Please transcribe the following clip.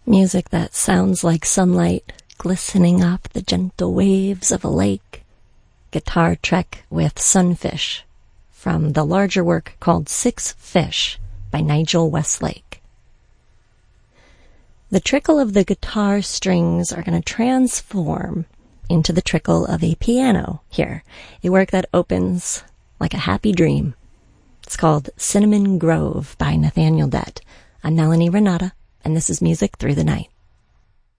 Music that sounds like sunlight glistening up the gentle waves of a lake. Guitar Trek with Sunfish from the larger work called Six Fish by Nigel Westlake. The trickle of the guitar strings are going to transform into the trickle of a piano here, a work that opens like a happy dream. It's called Cinnamon Grove by Nathaniel Dett. I'm Melanie Renata, and this is Music Through the Night.